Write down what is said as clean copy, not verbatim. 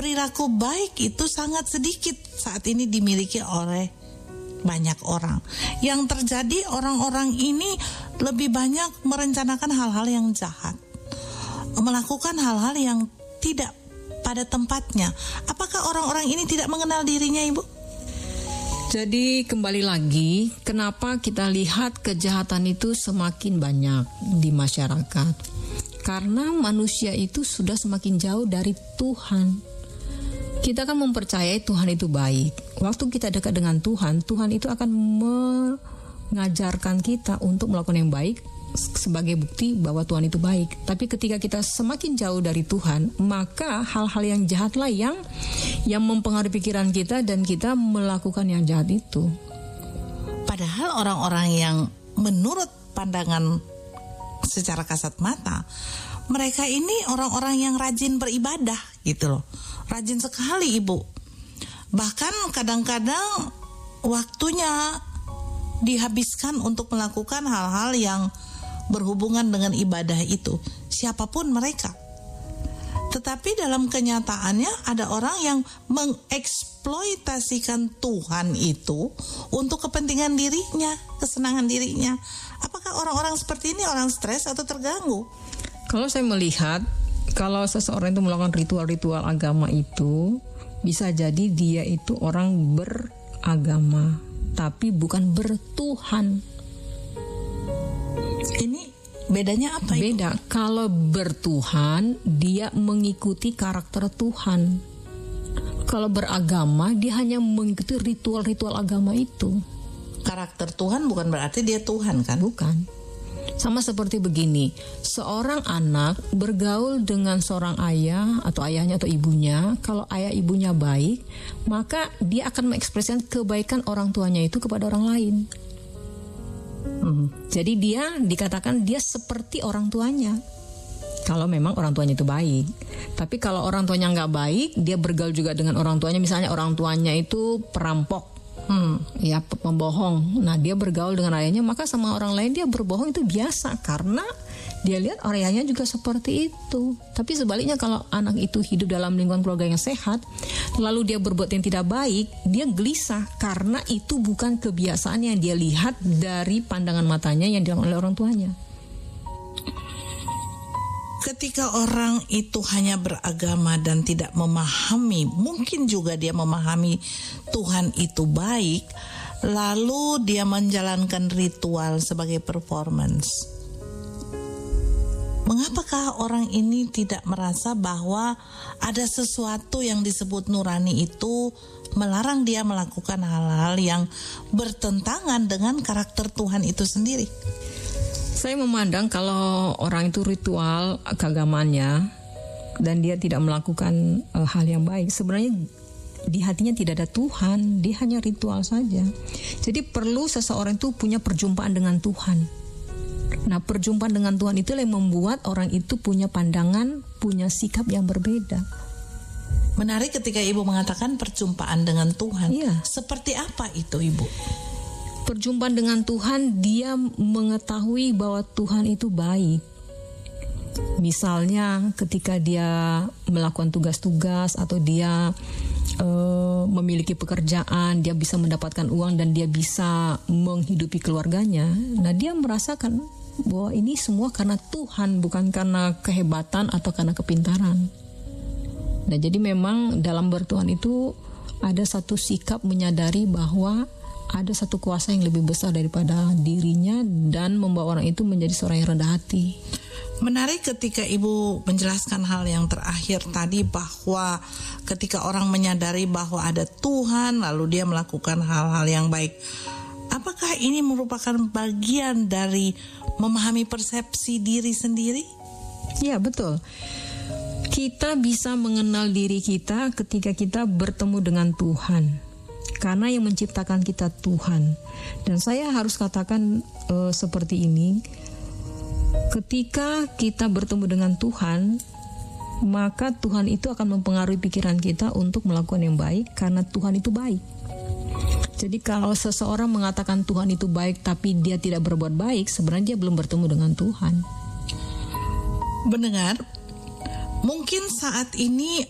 perilaku baik itu sangat sedikit saat ini dimiliki oleh banyak orang. Yang terjadi, orang-orang ini lebih banyak merencanakan hal-hal yang jahat, melakukan hal-hal yang tidak pada tempatnya. Apakah orang-orang ini tidak mengenal dirinya, Ibu? Jadi kembali lagi, kenapa kita lihat kejahatan itu semakin banyak di masyarakat? Karena manusia itu sudah semakin jauh dari Tuhan. Kita kan mempercayai Tuhan itu baik. Waktu kita dekat dengan Tuhan, Tuhan itu akan mengajarkan kita untuk melakukan yang baik sebagai bukti bahwa Tuhan itu baik. Tapi ketika kita semakin jauh dari Tuhan, maka hal-hal yang jahatlah yang mempengaruhi pikiran kita dan kita melakukan yang jahat itu. Padahal orang-orang yang menurut pandangan secara kasat mata, mereka ini orang-orang yang rajin beribadah gitu loh. Rajin sekali, Ibu. Bahkan kadang-kadang waktunya dihabiskan untuk melakukan hal-hal yang berhubungan dengan ibadah itu, siapapun mereka. Tetapi dalam kenyataannya ada orang yang mengeksploitasikan Tuhan itu untuk kepentingan dirinya, kesenangan dirinya. Apakah orang-orang seperti ini orang stres atau terganggu? Kalau saya melihat, kalau seseorang itu melakukan ritual-ritual agama itu, bisa jadi dia itu orang beragama, tapi bukan bertuhan. Ini bedanya apa? Beda. Kalau bertuhan, dia mengikuti karakter Tuhan. Kalau beragama, dia hanya mengikuti ritual-ritual agama itu. Karakter Tuhan bukan berarti dia Tuhan, kan? Bukan. Sama seperti begini, seorang anak bergaul dengan seorang ayah atau ayahnya atau ibunya. Kalau ayah ibunya baik, maka dia akan mengekspresikan kebaikan orang tuanya itu kepada orang lain. Jadi dia dikatakan dia seperti orang tuanya kalau memang orang tuanya itu baik. Tapi kalau orang tuanya nggak baik, dia bergaul juga dengan orang tuanya. Misalnya orang tuanya itu perampok, ya pembohong. Nah dia bergaul dengan ayahnya, maka sama orang lain dia berbohong itu biasa karena dia lihat ayahnya juga seperti itu. Tapi sebaliknya kalau anak itu hidup dalam lingkungan keluarga yang sehat, lalu dia berbuat yang tidak baik, dia gelisah karena itu bukan kebiasaan yang dia lihat dari pandangan matanya yang dilakukan oleh orang tuanya. Ketika orang itu hanya beragama dan tidak memahami, mungkin juga dia memahami Tuhan itu baik, lalu dia menjalankan ritual sebagai performance. Mengapakah orang ini tidak merasa bahwa ada sesuatu yang disebut nurani itu melarang dia melakukan hal-hal yang bertentangan dengan karakter Tuhan itu sendiri? Saya memandang kalau orang itu ritual keagamaannya dan dia tidak melakukan hal yang baik, sebenarnya di hatinya tidak ada Tuhan, dia hanya ritual saja. Jadi perlu seseorang itu punya perjumpaan dengan Tuhan. Nah, perjumpaan dengan Tuhan itulah yang membuat orang itu punya pandangan, punya sikap yang berbeda. Menarik ketika Ibu mengatakan perjumpaan dengan Tuhan. Iya. Seperti apa itu, Ibu? Perjumpaan dengan Tuhan, dia mengetahui bahwa Tuhan itu baik. Misalnya ketika dia melakukan tugas-tugas atau dia memiliki pekerjaan, dia bisa mendapatkan uang dan dia bisa menghidupi keluarganya. Nah, dia merasakan bahwa ini semua karena Tuhan, bukan karena kehebatan atau karena kepintaran. Nah, jadi memang dalam bertuhan itu ada satu sikap menyadari bahwa ada satu kuasa yang lebih besar daripada dirinya dan membawa orang itu menjadi seorang yang rendah hati. Menarik ketika Ibu menjelaskan hal yang terakhir tadi, bahwa ketika orang menyadari bahwa ada Tuhan lalu dia melakukan hal-hal yang baik. Apakah ini merupakan bagian dari memahami persepsi diri sendiri? Ya, betul. Kita bisa mengenal diri kita ketika kita bertemu dengan Tuhan. Karena yang menciptakan kita Tuhan. Dan saya harus katakan seperti ini. Ketika kita bertemu dengan Tuhan, maka Tuhan itu akan mempengaruhi pikiran kita untuk melakukan yang baik karena Tuhan itu baik. Jadi kalau seseorang mengatakan Tuhan itu baik tapi dia tidak berbuat baik, sebenarnya dia belum bertemu dengan Tuhan. Mendengar, mungkin saat ini